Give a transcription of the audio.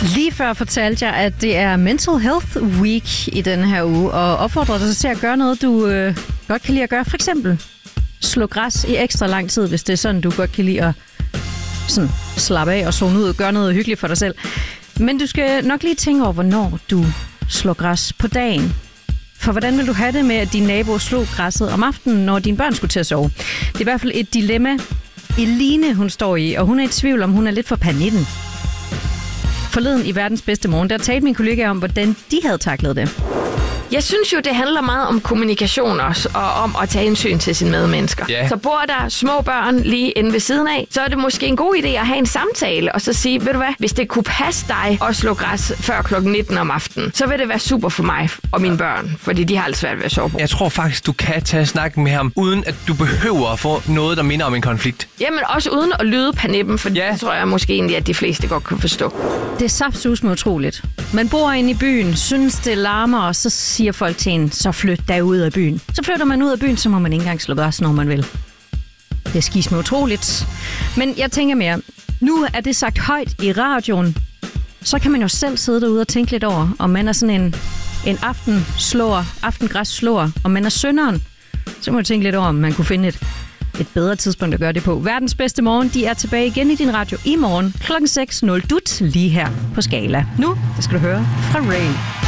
Lige før fortalte jeg, at det er Mental Health Week i den her uge, og opfordrer dig til at gøre noget, du godt kan lide at gøre. For eksempel slå græs i ekstra lang tid, hvis det er sådan, du godt kan lide at sådan, slappe af og zone ud og gøre noget hyggeligt for dig selv. Men du skal nok lige tænke over, hvornår du slår græs på dagen. For hvordan vil du have det med, at din nabo slog græsset om aftenen, når dine børn skulle til at sove? Det er i hvert fald et dilemma, Eline hun står i, og hun er i tvivl om, hun er lidt for panikken. Forleden i Verdens Bedste Morgen, der talte min kollega om, hvordan de havde taklet det. Jeg synes jo, det handler meget om kommunikation også, og om at tage hensyn til sine medmennesker. Ja. Så bor der små børn lige inde ved siden af, så er det måske en god idé at have en samtale, og så sige, ved du hvad, hvis det kunne passe dig at slå græs før klokken 19 om aftenen, så vil det være super for mig og mine børn, fordi de har alt svært ved at sove. Jeg tror faktisk, du kan tage snakken med ham, uden at du behøver at få noget, der minder om en konflikt. Jamen også uden at lyde panippen, for det tror jeg måske egentlig, at de fleste godt kan forstå. Det er saftsusme utroligt. Man bor inde i byen, synes det larmer, og så siger folk til en, så flyt der ud af byen. Så flytter man ud af byen, så må man ikke engang slå græs, når man vil. Det er skisme utroligt. Men jeg tænker mere, nu er det sagt højt i radioen, så kan man jo selv sidde derude og tænke lidt over, om man er sådan en aftengræsslår, om man er synderen. Så må du tænke lidt over, om man kunne finde et bedre tidspunkt at gøre det på. Verdens Bedste Morgen, de er tilbage igen i din radio i morgen kl. 6:00 lige her på Skala. Nu, der skal du høre fra Rain.